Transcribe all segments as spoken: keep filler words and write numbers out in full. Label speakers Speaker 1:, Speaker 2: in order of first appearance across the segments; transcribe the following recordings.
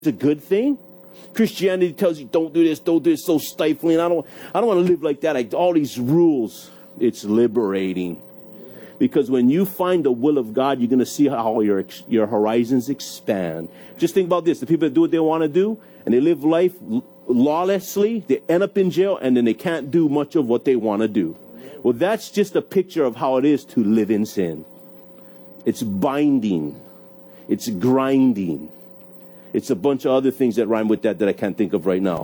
Speaker 1: a good thing. Christianity tells you don't do this, don't do this, so stifling. I don't I don't want to live like that. Like all these rules. It's liberating. Because when you find the will of God, you're going to see how your your horizons expand. Just think about this. The people that do what they want to do and they live life lawlessly, they end up in jail and then they can't do much of what they want to do. Well, that's just a picture of how it is to live in sin. It's binding. It's grinding. It's a bunch of other things that rhyme with that that I can't think of right now.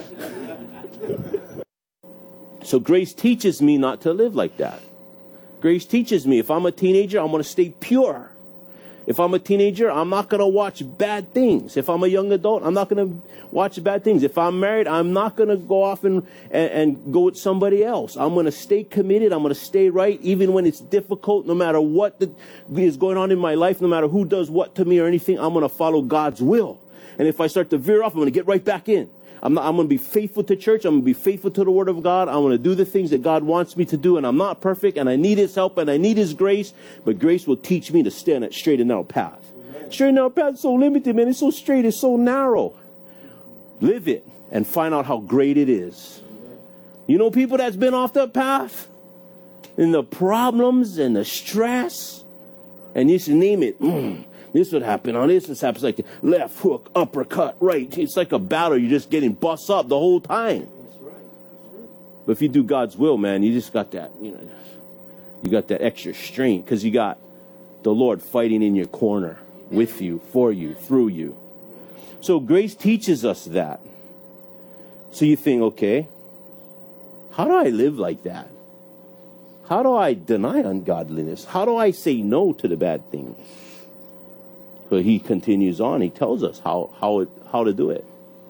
Speaker 1: So grace teaches me not to live like that. Grace teaches me if I'm a teenager, I'm going to stay pure. If I'm a teenager, I'm not going to watch bad things. If I'm a young adult, I'm not going to watch bad things. If I'm married, I'm not going to go off and, and, and go with somebody else. I'm going to stay committed. I'm going to stay right, even when it's difficult, no matter what the, is going on in my life, no matter who does what to me or anything, I'm going to follow God's will. And if I start to veer off, I'm going to get right back in. I'm, not, I'm going to be faithful to church. I'm going to be faithful to the Word of God. I'm going to do the things that God wants me to do. And I'm not perfect, and I need His help, and I need His grace. But grace will teach me to stay on that straight and narrow path. Straight and narrow path is so limited, man. It's so straight. It's so narrow. Live it and find out how great it is. You know people that's been off that path? And the problems and the stress. And you should name it. Mm. This would happen on this. This happens like left hook, uppercut, right. It's like a battle. You're just getting bust up the whole time. That's right. That's right. But if you do God's will, man, you just got that, you know, you got that extra strength because you got the Lord fighting in your corner with you, for you, through you. So grace teaches us that. So you think, okay, how do I live like that? How do I deny ungodliness? How do I say no to the bad things? But he continues on. He tells us how how it how to do it.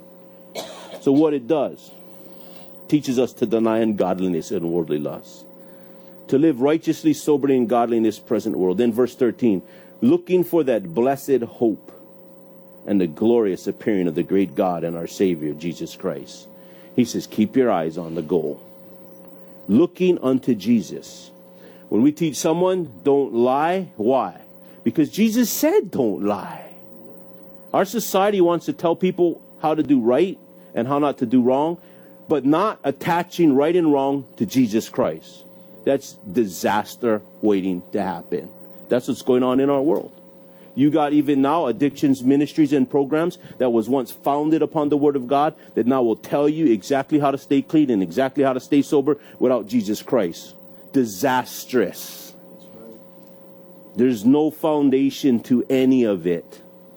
Speaker 1: So what it does, teaches us to deny ungodliness and worldly lust, to live righteously, soberly, and godly in this present world. Then verse thirteen, looking for that blessed hope and the glorious appearing of the great God and our Savior Jesus Christ. He says, keep your eyes on the goal, looking unto Jesus. When we teach someone, don't lie. Why? Because Jesus said don't lie. Our society wants to tell people how to do right and how not to do wrong, but not attaching right and wrong to Jesus Christ. That's disaster waiting to happen. That's what's going on in our world. You got even now addictions ministries and programs that was once founded upon the Word of God that now will tell you exactly how to stay clean and exactly how to stay sober without Jesus Christ. Disastrous. There's no foundation to any of it.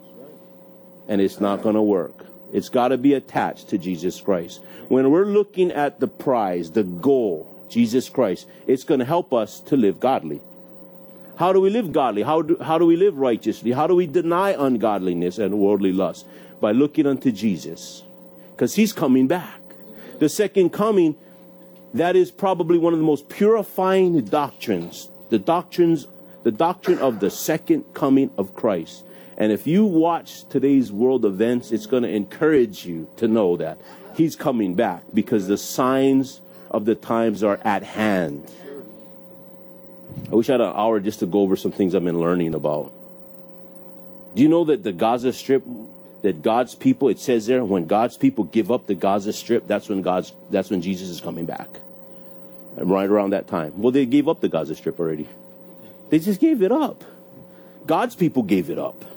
Speaker 1: And it's not going to work. It's got to be attached to Jesus Christ. When we're looking at the prize, the goal, Jesus Christ, it's going to help us to live godly. How do we live godly? How do, how do we live righteously? How do we deny ungodliness and worldly lust? By looking unto Jesus. Because He's coming back. The second coming, that is probably one of the most purifying doctrines. The doctrines The doctrine of the second coming of Christ. And if you watch today's world events, it's going to encourage you to know that He's coming back because the signs of the times are at hand. I wish I had an hour just to go over some things I've been learning about. Do you know that the Gaza Strip, that God's people, it says there, when God's people give up the Gaza Strip, that's when God's, that's when Jesus is coming back. And right around that time. Well, they gave up the Gaza Strip already. They just gave it up. God's people gave it up.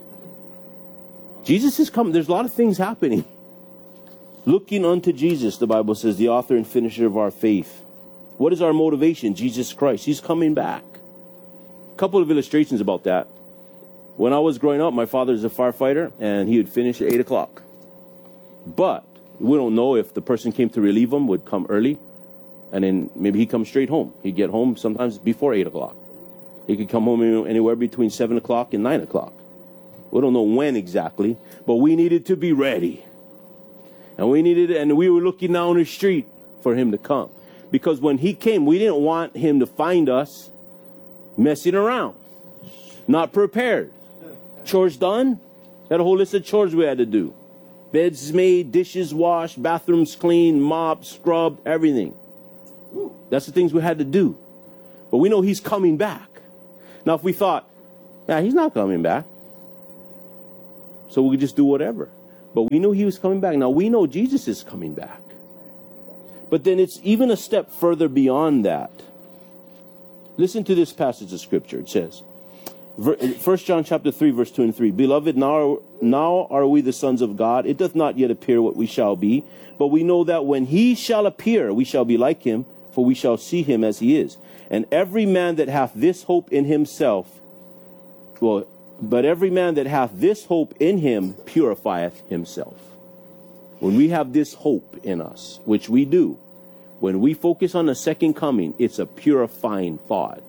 Speaker 1: Jesus is coming. There's a lot of things happening. Looking unto Jesus, the Bible says, the author and finisher of our faith. What is our motivation? Jesus Christ. He's coming back. A couple of illustrations about that. When I was growing up, my father is a firefighter, and he would finish at eight o'clock. But we don't know if the person came to relieve him would come early, and then maybe he'd come straight home. He'd get home sometimes before eight o'clock. He could come home anywhere between seven o'clock and nine o'clock. We don't know when exactly, but we needed to be ready. And we needed, and we were looking down the street for him to come. Because when he came, we didn't want him to find us messing around, not prepared. Chores done? Had a whole list of chores we had to do. Beds made, dishes washed, bathrooms cleaned, mopped, scrubbed, everything. That's the things we had to do. But we know he's coming back. Now, if we thought, yeah, he's not coming back, so we could just do whatever. But we knew he was coming back. Now we know Jesus is coming back. But then it's even a step further beyond that. Listen to this passage of scripture. It says, First John chapter three, verse two and three. Beloved, now, now are we the sons of God. It doth not yet appear what we shall be. But we know that when he shall appear, we shall be like him, for we shall see him as he is. And every man that hath this hope in himself, well, but every man that hath this hope in him purifieth himself. When we have this hope in us, which we do, when we focus on the second coming, it's a purifying thought.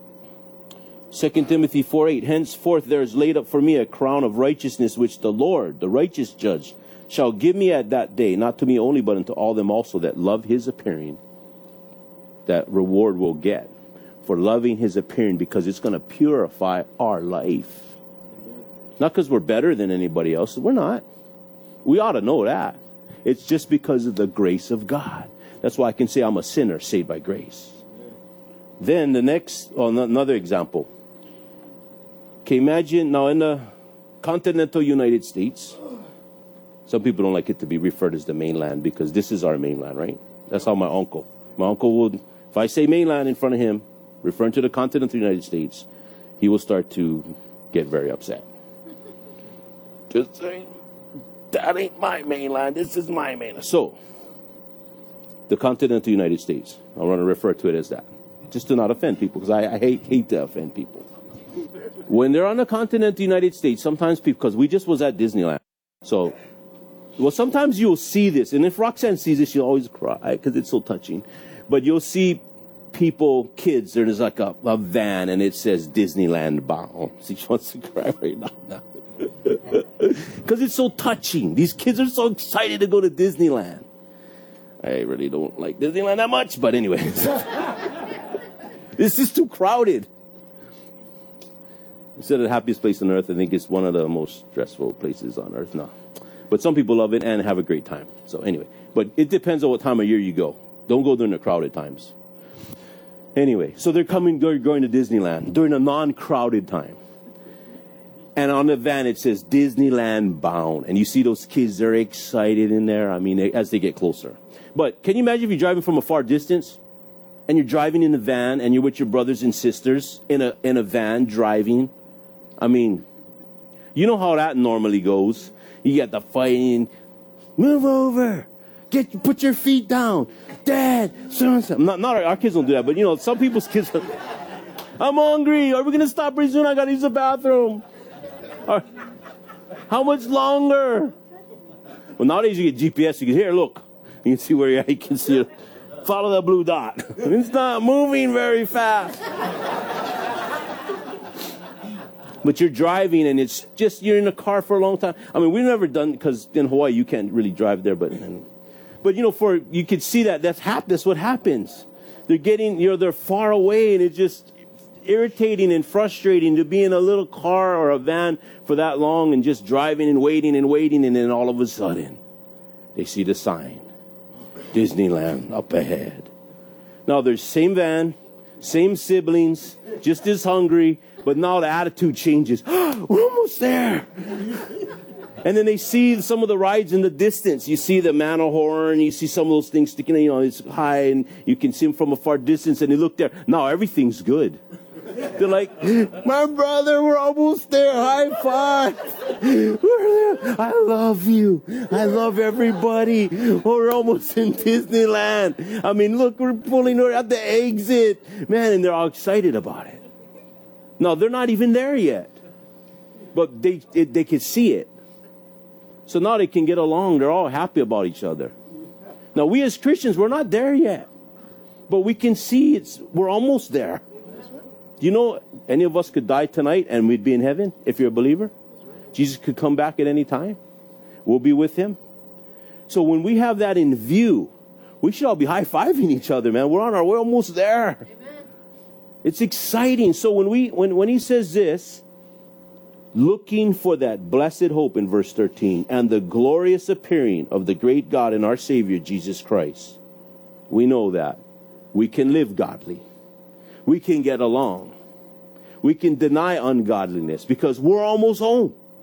Speaker 1: Second Timothy four eight, henceforth there is laid up for me a crown of righteousness, which the Lord, the righteous judge, shall give me at that day, not to me only, but unto all them also that love his appearing. That reward we'll get for loving his appearing, because it's going to purify our life. Not because we're better than anybody else. We're not. We ought to know that. It's just because of the grace of God. That's why I can say I'm a sinner saved by grace. Then the next, oh, another example. Okay, imagine now in the continental United States, some people don't like it to be referred as the mainland because this is our mainland, right? That's how my uncle, my uncle would, if I say mainland in front of him, referring to the continental United States, he will start to get very upset. Just saying, that ain't my mainland, this is my mainland. So, the continental United States, I want to refer to it as that, just to not offend people, because I, I hate hate to offend people. When they're on the continental United States, sometimes people, because we just was at Disneyland, so, well, sometimes you'll see this, and if Roxanne sees this, she'll always cry, because it's so touching, but you'll see people, kids, there's like a, a van, and it says Disneyland bound. See, she wants to cry right now. Because it's so touching. These kids are so excited to go to Disneyland. I really don't like Disneyland that much, but anyways. This is too crowded. Instead of the happiest place on earth, I think it's one of the most stressful places on earth now. But some people love it and have a great time. So anyway, but it depends on what time of year you go. Don't go during the crowded times. Anyway, so they're coming, they're going to Disneyland during a non-crowded time. And on the van, it says Disneyland bound. And you see those kids, they're excited in there. I mean, they, as they get closer. But can you imagine if you're driving from a far distance and you're driving in the van and you're with your brothers and sisters in a, in a van driving? I mean, you know how that normally goes. You got the fighting. Move over. Get, put your feet down. Dad, son, son. Not, not our, our kids don't do that, but you know, some people's kids. I'm hungry. Are we going to stop pretty soon? I got to use the bathroom. Or, how much longer? Well, nowadays you get G P S. You can here, look. You can see where you're at. You can see it. Follow the blue dot. It's not moving very fast. But you're driving, and it's just, you're in a car for a long time. I mean, we've never done, because in Hawaii you can't really drive there, but, but you know, for, you could see that, that's, hap- that's what happens. They're getting, you know, they're far away, and it's just irritating and frustrating to be in a little car or a van for that long and just driving and waiting and waiting, and then all of a sudden, they see the sign, Disneyland up ahead. Now, there's same van, same siblings, just as hungry, but now the attitude changes. Oh, we're almost there. And then they see some of the rides in the distance. You see the Matterhorn, you see some of those things sticking, you know, it's high, and you can see them from a far distance, and they look there. Now everything's good. They're like, my brother, we're almost there. High five. We're there. I love you. I love everybody. We're almost in Disneyland. I mean, look, we're pulling her at the exit. Man, and they're all excited about it. No, they're not even there yet. But they it, they can see it. So now they can get along. They're all happy about each other. Now, we as Christians, we're not there yet. But we can see it's we're almost there. Do you know any of us could die tonight and we'd be in heaven if you're a believer? Jesus could come back at any time. We'll be with him. So when we have that in view, we should all be high-fiving each other, man. We're on our way, almost there. Amen. It's exciting. So when we when, when he says this, looking for that blessed hope in verse thirteen, and the glorious appearing of the great God and our Savior, Jesus Christ, we know that we can live godly. We can get along. We can deny ungodliness because we're almost home.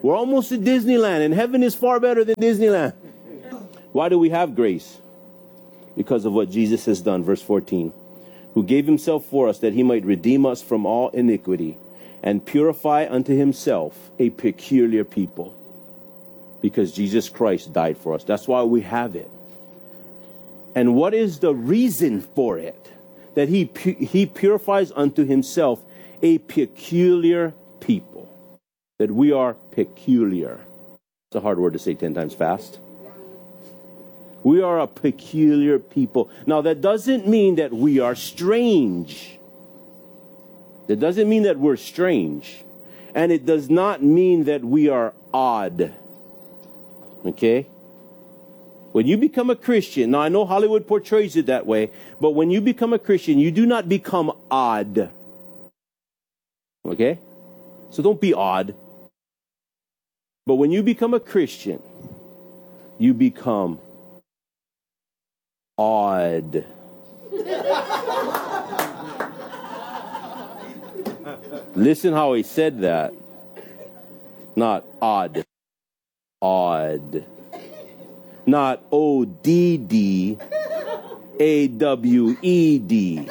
Speaker 1: We're almost at Disneyland, and heaven is far better than Disneyland. Why do we have grace? Because of what Jesus has done. Verse fourteen. Who gave himself for us that he might redeem us from all iniquity and purify unto himself a peculiar people. Because Jesus Christ died for us. That's why we have it. And what is the reason for it? That he, pu- he purifies unto himself a peculiar people. That we are peculiar. It's a hard word to say ten times fast. We are a peculiar people. Now, that doesn't mean that we are strange. That doesn't mean that we're strange. And it does not mean that we are odd. Okay? When you become a Christian, now I know Hollywood portrays it that way, but when you become a Christian, you do not become odd. Okay? So don't be odd. But when you become a Christian, you become odd. Listen how he said that. Not odd. Odd. Not O D D. A W E D.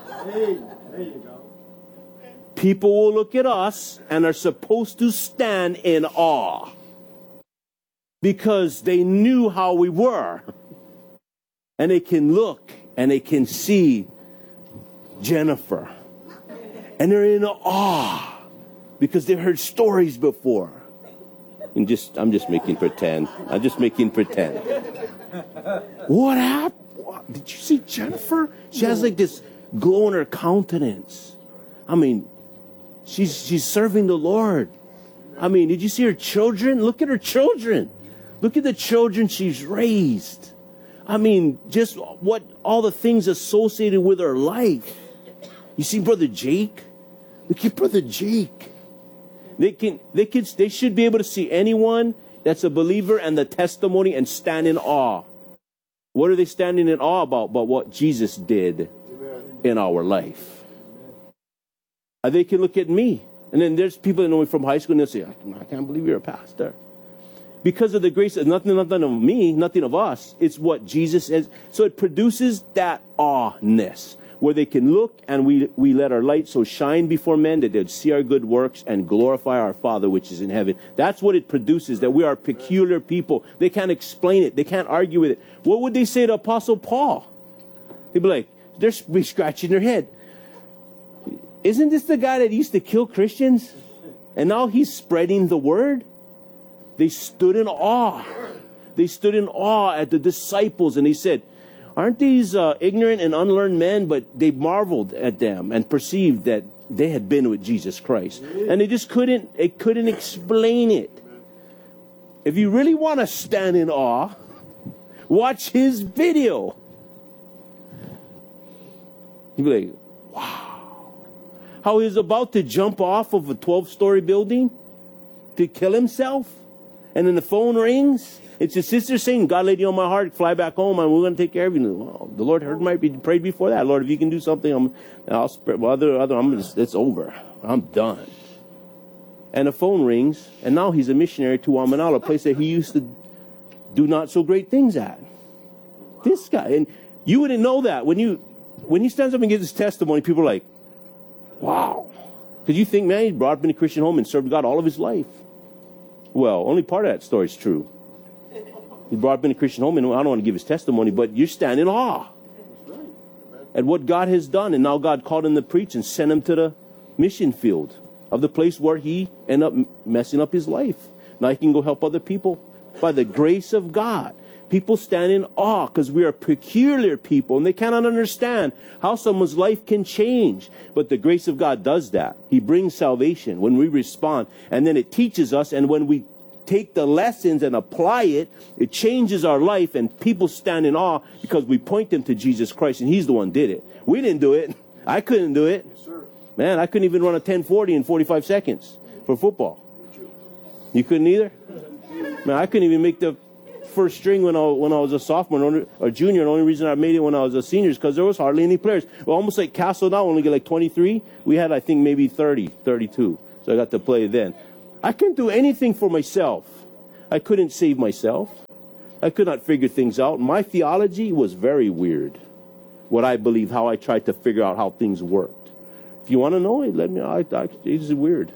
Speaker 1: People will look at us and are supposed to stand in awe. Because they knew how we were. And they can look and they can see Jennifer. And they're in awe because they've heard stories before. And just, I'm just making pretend. I'm just making pretend. What happened? What? Did you see Jennifer? She has like this glow in her countenance. I mean, she's she's serving the Lord. I mean, did you see her children? Look at her children. Look at the children she's raised. I mean, just what all the things associated with her life. You see Brother Jake? Look at Brother Jake. They can, they can, they should be able to see anyone that's a believer and the testimony and stand in awe. What are they standing in awe about? About what Jesus did in our life. And they can look at me. And then there's people that know me from high school and they'll say, I can't believe you're a pastor. Because of the grace, of nothing, nothing of me, nothing of us. It's what Jesus is. So it produces that awe-ness where they can look and we, we let our light so shine before men that they'd see our good works and glorify our Father which is in heaven. That's what it produces, that we are peculiar people. They can't explain it. They can't argue with it. What would they say to Apostle Paul? They'd be like, they're be scratching their head. Isn't this the guy that used to kill Christians? And now he's spreading the word? They stood in awe. They stood in awe at the disciples and they said, aren't these uh, ignorant and unlearned men? But they marveled at them and perceived that they had been with Jesus Christ. And they just couldn't, they couldn't explain it. If you really want to stand in awe, watch his video. You'd be like, wow. How he was about to jump off of a twelve-story building to kill himself. And then the phone rings. It's his sister saying, God laid you on my heart, fly back home, and we're going to take care of you. Well, the Lord heard my prayed before that. Lord, if you can do something, I'm, I'll spread. Well, other, other, I'm just, it's over. I'm done. And the phone rings, and now he's a missionary to Wamanala, a place that he used to do not so great things at. This guy, and you wouldn't know that when you when he stands up and gives his testimony. People are like, wow, because you think, man, he brought up in a Christian home and served God all of his life. Well, only part of that story is true. He brought up in a Christian home, and I don't want to give his testimony, but you're standing in awe at what God has done. And now God called him to preach and sent him to the mission field of the place where he ended up messing up his life. Now he can go help other people by the grace of God. People stand in awe because we are peculiar people, and they cannot understand how someone's life can change. But the grace of God does that. He brings salvation when we respond, and then it teaches us, and when we take the lessons and apply it, it changes our life, and people stand in awe because we point them to Jesus Christ, and he's the one who did it. We didn't do it. I couldn't do it.
Speaker 2: Yes, sir.
Speaker 1: Man, I couldn't even run a ten forty in forty-five seconds for football. You couldn't either? Man, I couldn't even make the first string when I, when I was a sophomore or junior. The only reason I made it when I was a senior is because there was hardly any players. Well, almost like Castle now, only get like twenty-three. We had, I think, maybe thirty, thirty-two. So I got to play then. I couldn't do anything for myself. I couldn't save myself. I could not figure things out. My theology was very weird. What I believe, how I tried to figure out how things worked. If you want to know it, let me know. I, I, it's weird.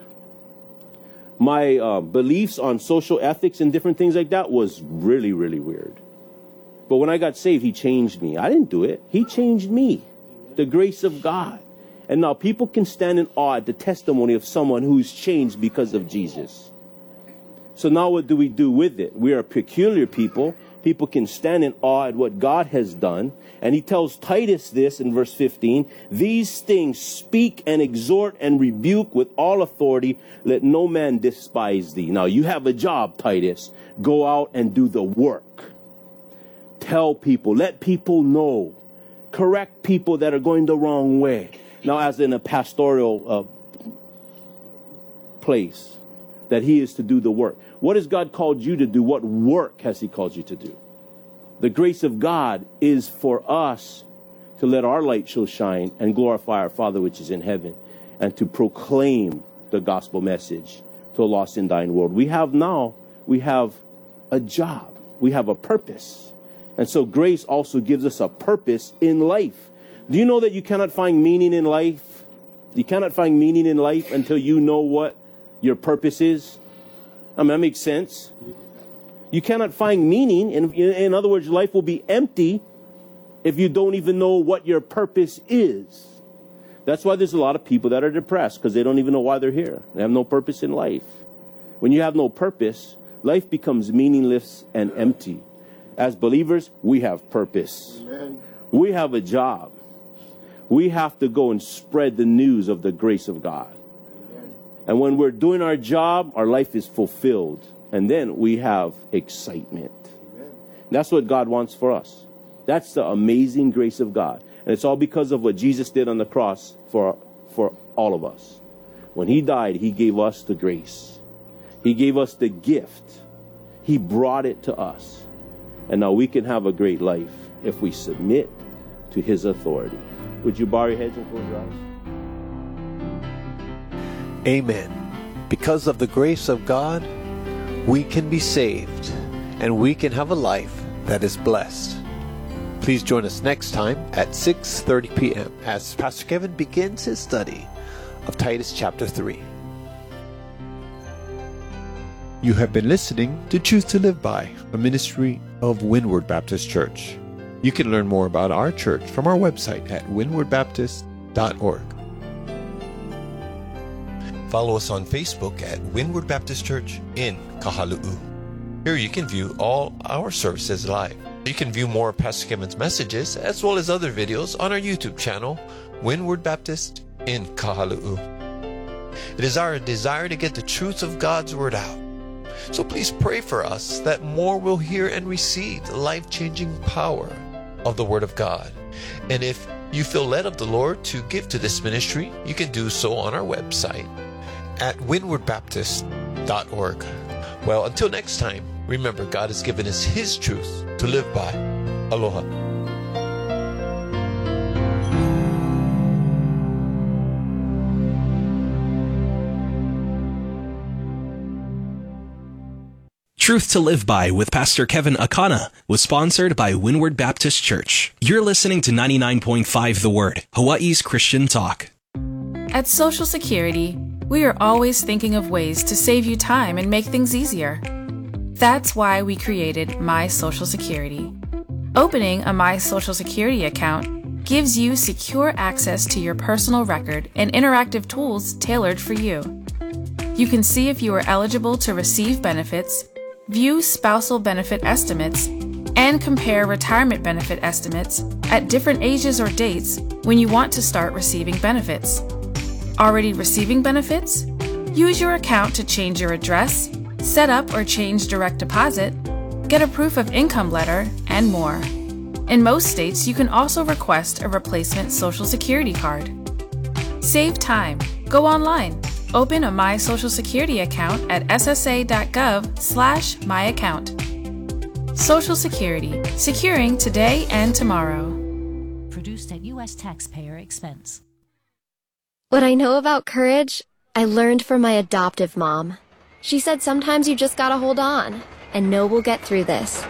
Speaker 1: My uh, beliefs on social ethics and different things like that was really, really weird. But when I got saved, he changed me. I didn't do it. He changed me. The grace of God. And now people can stand in awe at the testimony of someone who's changed because of Jesus. So now what do we do with it? We are peculiar people. People can stand in awe at what God has done. And he tells Titus this in verse fifteen. These things speak and exhort and rebuke with all authority. Let no man despise thee. Now you have a job, Titus. Go out and do the work. Tell people. Let people know. Correct people that are going the wrong way. Now as in a pastoral uh, place, that he is to do the work. What has God called you to do? What work has he called you to do? The grace of God is for us to let our light so shine and glorify our Father which is in heaven, and to proclaim the gospel message to a lost and dying world. We have now, we have a job. We have a purpose. And so grace also gives us a purpose in life. Do you know that you cannot find meaning in life? You cannot find meaning in life until you know what your purpose is. I mean, that makes sense. You cannot find meaning. In, in other words, life will be empty if you don't even know what your purpose is. That's why there's a lot of people that are depressed, because they don't even know why they're here. They have no purpose in life. When you have no purpose, life becomes meaningless and empty. As believers, we have purpose. Amen. We have a job. We have to go and spread the news of the grace of God. And when we're doing our job, our life is fulfilled. And then we have excitement. Amen. That's what God wants for us. That's the amazing grace of God. And it's all because of what Jesus did on the cross for, for all of us. When he died, he gave us the grace. He gave us the gift. He brought it to us. And now we can have a great life if we submit to his authority. Would you bow your heads and close your eyes?
Speaker 2: Amen. Because of the grace of God, we can be saved, and we can have a life that is blessed. Please join us next time at six thirty p.m. as Pastor Kevin begins his study of Titus chapter three. You have been listening to Choose to Live By, a ministry of Windward Baptist Church. You can learn more about our church from our website at windward baptist dot org.
Speaker 3: Follow us on Facebook at Windward Baptist Church in Kahalu'u. Here you can view all our services live. You can view more of Pastor Kevin's messages as well as other videos on our YouTube channel, Windward Baptist in Kahalu'u. It is our desire to get the truths of God's Word out. So please pray for us that more will hear and receive the life-changing power of the Word of God. And if you feel led of the Lord to give to this ministry, you can do so on our website at windward baptist dot org. Well, until next time, remember God has given us His truth to live by. Aloha.
Speaker 4: Truth to Live By with Pastor Kevin Akana was sponsored by Windward Baptist Church. You're listening to ninety-nine point five The Word, Hawaii's Christian talk.
Speaker 5: At Social Security, we are always thinking of ways to save you time and make things easier. That's why we created My Social Security. Opening a My Social Security account gives you secure access to your personal record and interactive tools tailored for you. You can see if you are eligible to receive benefits, view spousal benefit estimates, and compare retirement benefit estimates at different ages or dates when you want to start receiving benefits. Already receiving benefits? Use your account to change your address, set up or change direct deposit, get a proof of income letter, and more. In most states, you can also request a replacement Social Security card. Save time. Go online. Open a My Social Security account at s s a dot gov slash my account. Social Security, securing today and tomorrow.
Speaker 6: Produced at U S taxpayer expense.
Speaker 7: What I know about courage, I learned from my adoptive mom. She said sometimes you just gotta hold on and know we'll get through this.